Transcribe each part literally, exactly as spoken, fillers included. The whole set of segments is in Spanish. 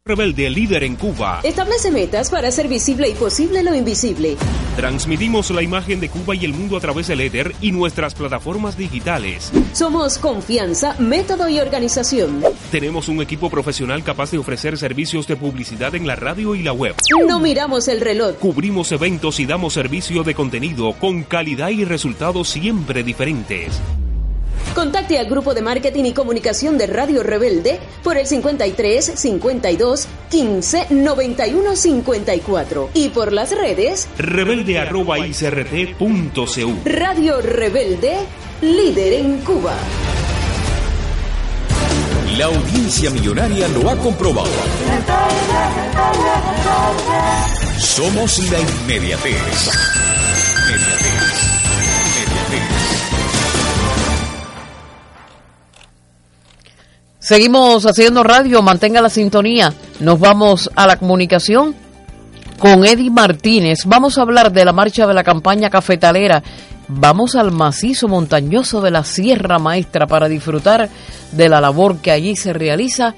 Rebelde, líder en Cuba. Establece metas para hacer visible y posible lo invisible. Transmitimos la imagen de Cuba y el mundo a través del éter y nuestras plataformas digitales. Somos confianza, método y organización. Tenemos un equipo profesional capaz de ofrecer servicios de publicidad en la radio y la web. No miramos el reloj. Cubrimos eventos y damos servicio de contenido con calidad y resultados siempre diferentes. Contacte al grupo de marketing y comunicación de Radio Rebelde por el cincuenta y tres, cincuenta y dos, quince, noventa y uno, cincuenta y cuatro y por las redes rebelde arroba i c r t punto c u. Radio Rebelde, líder en Cuba. La audiencia millonaria lo ha comprobado. Somos la inmediatez. Inmediatez. Seguimos haciendo radio, mantenga la sintonía. Nos vamos a la comunicación con Eddie Martínez. Vamos a hablar de la marcha de la campaña cafetalera. Vamos al macizo montañoso de la Sierra Maestra para disfrutar de la labor que allí se realiza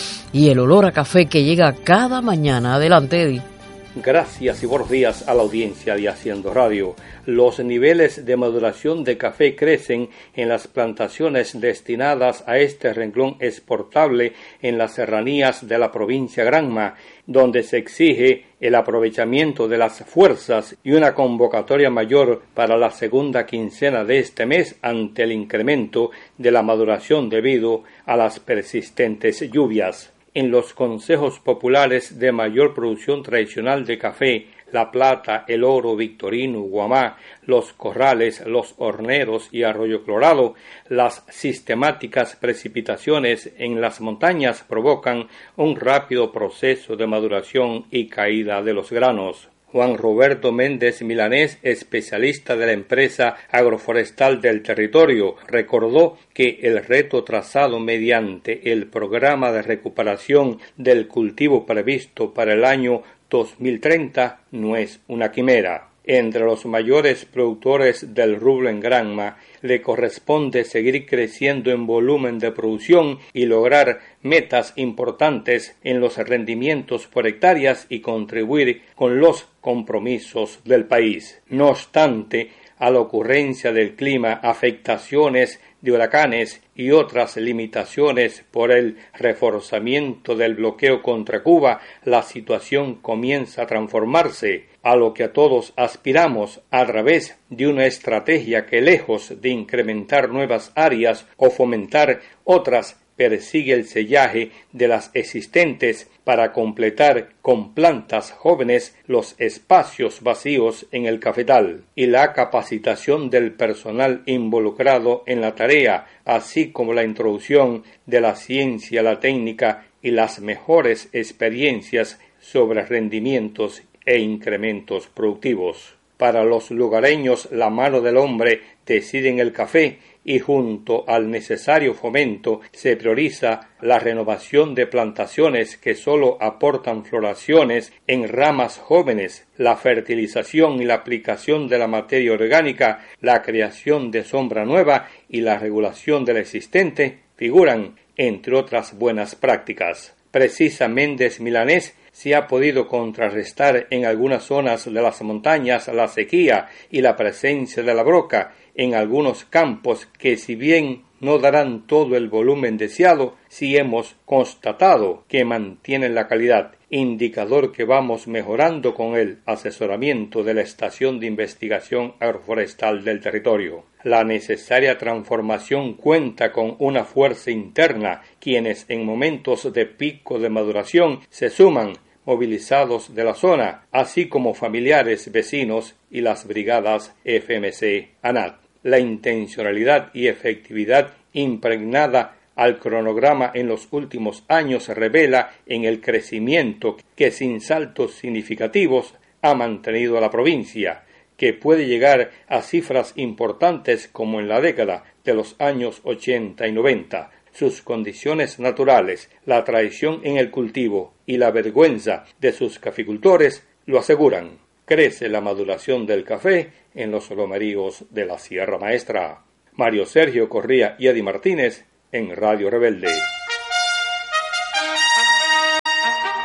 y el olor a café que llega cada mañana. Adelante, Eddie. Gracias y buenos días a la audiencia de Haciendo Radio. Los niveles de maduración de café crecen en las plantaciones destinadas a este renglón exportable en las serranías de la provincia Granma, donde se exige el aprovechamiento de las fuerzas y una convocatoria mayor para la segunda quincena de este mes ante el incremento de la maduración debido a las persistentes lluvias. En los consejos populares de mayor producción tradicional de café, La Plata, El Oro, Victorino, Guamá, Los Corrales, Los Horneros y Arroyo Colorado, las sistemáticas precipitaciones en las montañas provocan un rápido proceso de maduración y caída de los granos. Juan Roberto Méndez Milanés, especialista de la empresa agroforestal del territorio, recordó que el reto trazado mediante el programa de recuperación del cultivo previsto para el año dos mil treinta no es una quimera. Entre los mayores productores del rubro en Granma, le corresponde seguir creciendo en volumen de producción y lograr metas importantes en los rendimientos por hectáreas y contribuir con los compromisos del país. No obstante, a la ocurrencia del clima, afectaciones de huracanes y otras limitaciones por el reforzamiento del bloqueo contra Cuba, la situación comienza a transformarse, a lo que a todos aspiramos a través de una estrategia que, lejos de incrementar nuevas áreas o fomentar otras, persigue el sellaje de las existentes para completar con plantas jóvenes los espacios vacíos en el cafetal y la capacitación del personal involucrado en la tarea, así como la introducción de la ciencia, la técnica y las mejores experiencias sobre rendimientos e incrementos productivos. Para los lugareños, la mano del hombre decide en el café y junto al necesario fomento se prioriza la renovación de plantaciones que sólo aportan floraciones en ramas jóvenes, la fertilización y la aplicación de la materia orgánica, la creación de sombra nueva y la regulación de la existente figuran entre otras buenas prácticas. Precisa Méndez Milanés se ha podido contrarrestar en algunas zonas de las montañas la sequía y la presencia de la broca en algunos campos que, si bien no darán todo el volumen deseado, sí hemos constatado que mantienen la calidad, indicador que vamos mejorando con el asesoramiento de la Estación de Investigación Agroforestal del territorio. La necesaria transformación cuenta con una fuerza interna, quienes en momentos de pico de maduración se suman movilizados de la zona, así como familiares, vecinos y las brigadas F M C ANAT. La intencionalidad y efectividad impregnada al cronograma en los últimos años revela en el crecimiento que sin saltos significativos ha mantenido a la provincia, que puede llegar a cifras importantes como en la década de los años ochenta y noventa. Sus condiciones naturales, la tradición en el cultivo y la vergüenza de sus caficultores lo aseguran. Crece la maduración del café en los lomeríos de la Sierra Maestra. Mario Sergio Corría y Eddie Martínez en Radio Rebelde.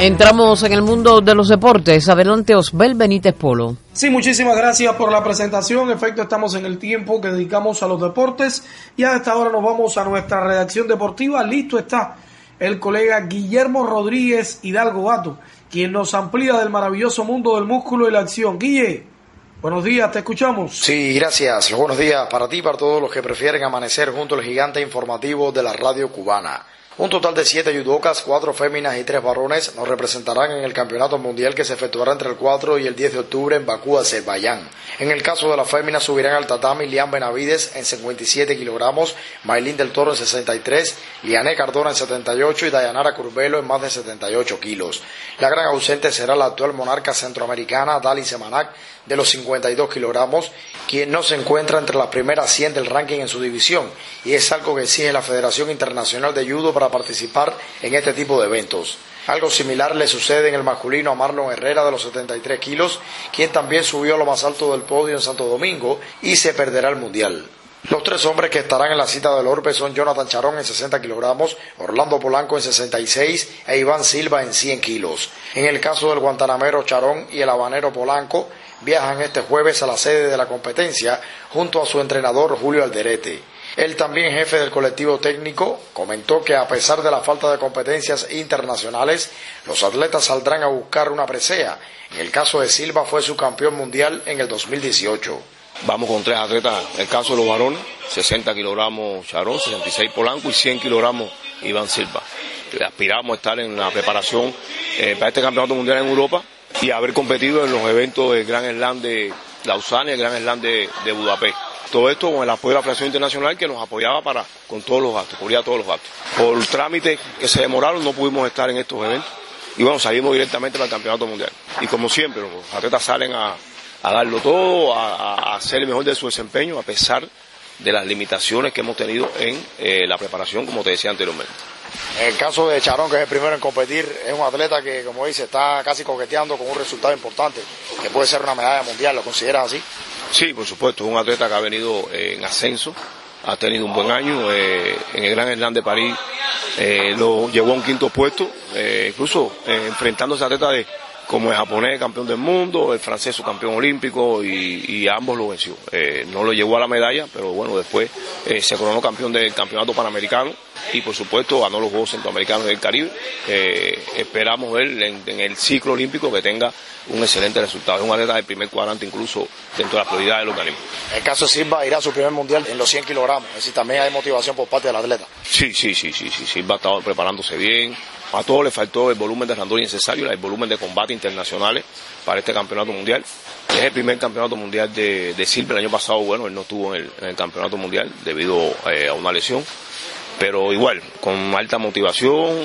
Entramos en el mundo de los deportes. Adelante, Osbel Benítez Polo. Sí, muchísimas gracias por la presentación. En efecto, estamos en el tiempo que dedicamos a los deportes y a esta hora nos vamos a nuestra redacción deportiva. Listo está el colega Guillermo Rodríguez Hidalgo Bato, quien nos amplía del maravilloso mundo del músculo y la acción. Guille, buenos días, te escuchamos. Sí, gracias. Los buenos días para ti y para todos los que prefieren amanecer junto al gigante informativo de la radio cubana. Un total de siete yudocas, cuatro féminas y tres varones nos representarán en el campeonato mundial que se efectuará entre el cuatro y el diez de octubre en Bakú, Azerbaiyán. En el caso de las féminas subirán al tatami Lian Benavides en cincuenta y siete kilogramos, Maylin del Toro en sesenta y tres, Liané Cardona en setenta y ocho y Dayanara Curbelo en más de setenta y ocho kilos. La gran ausente será la actual monarca centroamericana Dali Semanak de los cincuenta y dos kilogramos, quien no se encuentra entre las primeras cien del ranking en su división, y es algo que exige la Federación Internacional de Judo para participar en este tipo de eventos. Algo similar le sucede en el masculino a Marlon Herrera de los setenta y tres kilos, quien también subió a lo más alto del podio en Santo Domingo y se perderá el mundial. Los tres hombres que estarán en la cita del orbe son Jonathan Charón en sesenta kilogramos, Orlando Polanco en sesenta y seis e Iván Silva en cien kilos. En el caso del guantanamero Charón y el habanero Polanco, viajan este jueves a la sede de la competencia junto a su entrenador Julio Alderete. Él, también jefe del colectivo técnico, comentó que a pesar de la falta de competencias internacionales, los atletas saldrán a buscar una presea. En el caso de Silva fue subcampeón mundial en el dos mil dieciocho. Vamos con tres atletas, en el caso de los varones, sesenta kilogramos Charón, sesenta y seis Polanco y cien kilogramos Iván Silva. Aspiramos a estar en la preparación eh, para este campeonato mundial en Europa y haber competido en los eventos del Gran Slam de Lausana y el Gran Slam de, de Budapest. Todo esto con el apoyo de la Federación Internacional que nos apoyaba para con todos los gastos, cubría todos los gastos. Por trámites que se demoraron no pudimos estar en estos eventos y bueno, salimos directamente para el campeonato mundial. Y como siempre, los atletas salen a, a darlo todo, a, a hacer el mejor de su desempeño a pesar de las limitaciones que hemos tenido en eh, la preparación, como te decía anteriormente. En el caso de Charón, que es el primero en competir, es un atleta que, como dice, está casi coqueteando con un resultado importante, que puede ser una medalla mundial. ¿Lo consideras así? Sí, por supuesto, es un atleta que ha venido eh, en ascenso, ha tenido un buen año, eh, en el Gran Slam de París eh, lo llevó a un quinto puesto, eh, incluso eh, enfrentándose a atletas de, como el japonés campeón del mundo, el francés campeón olímpico y, y ambos lo venció. Eh, no lo llevó a la medalla, pero bueno, después eh, se coronó campeón del campeonato panamericano y por supuesto ganó los Juegos Centroamericanos del Caribe. Eh, esperamos ver en, en el ciclo olímpico que tenga un excelente resultado. Es un atleta del primer cuadrante incluso dentro de las prioridades del organismo. En el caso de Silva irá a su primer mundial en los cien kilogramos, es decir, también hay motivación por parte del atleta. Sí, sí, sí, sí, sí, Silva ha estado preparándose bien. A todos le faltó el volumen de randoria necesario, el volumen de combate internacionales para este campeonato mundial. Es el primer campeonato mundial de, de Silva. El año pasado, bueno, él no estuvo en el, en el campeonato mundial debido eh, a una lesión. Pero igual, con alta motivación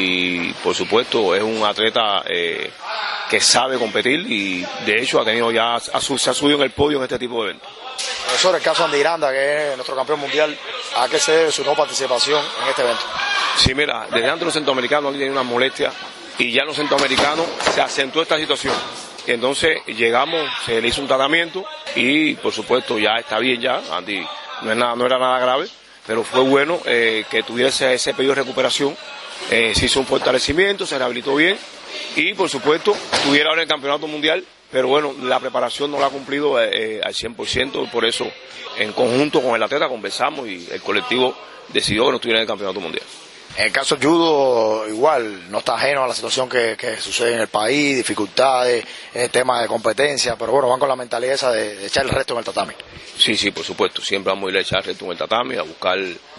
y por supuesto es un atleta eh, que sabe competir y de hecho ha tenido ya, ha, se ha subido en el podio en este tipo de eventos. Profesor, el caso de Andy Granda, que es nuestro campeón mundial, ¿a qué se debe su no participación en este evento? Sí, mira, desde antes los centroamericanos han tenido una molestia y ya en los centroamericanos se acentuó esta situación. Entonces llegamos, se le hizo un tratamiento y por supuesto ya está bien ya, Andy no, es nada, no era nada grave, pero fue bueno eh, que tuviese ese periodo de recuperación, eh, se hizo un fortalecimiento, se rehabilitó bien y por supuesto estuviera ahora en el campeonato mundial, pero bueno, la preparación no la ha cumplido eh, al cien por ciento, por eso en conjunto con el atleta conversamos y el colectivo decidió que no estuviera en el campeonato mundial. En el caso del judo, igual, no está ajeno a la situación que, que sucede en el país, dificultades, eh, temas de competencia, pero bueno, van con la mentalidad esa de, de echar el resto en el tatami. Sí, sí, por supuesto, siempre vamos a ir a echar el resto en el tatami, a buscar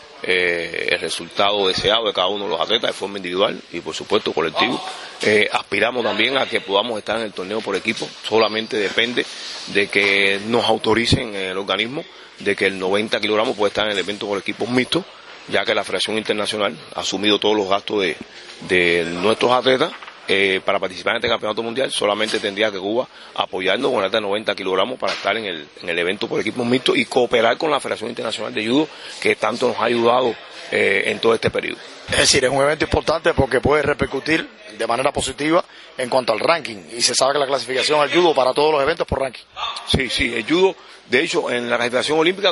eh, el resultado deseado de cada uno de los atletas de forma individual y por supuesto colectivo. Eh, aspiramos también a que podamos estar en el torneo por equipo, solamente depende de que nos autoricen en el organismo, de que el noventa kilogramos puede estar en el evento por equipos mixtos, ya que la Federación Internacional ha asumido todos los gastos de, de nuestros atletas eh, para participar en este campeonato mundial. Solamente tendría que Cuba apoyarnos con el de noventa kilogramos para estar en el, en el evento por equipos mixtos y cooperar con la Federación Internacional de Judo, que tanto nos ha ayudado eh, en todo este periodo. Es decir, es un evento importante porque puede repercutir de manera positiva en cuanto al ranking, y se sabe que la clasificación al judo para todos los eventos por ranking. Sí, sí, el judo, de hecho, en la clasificación olímpica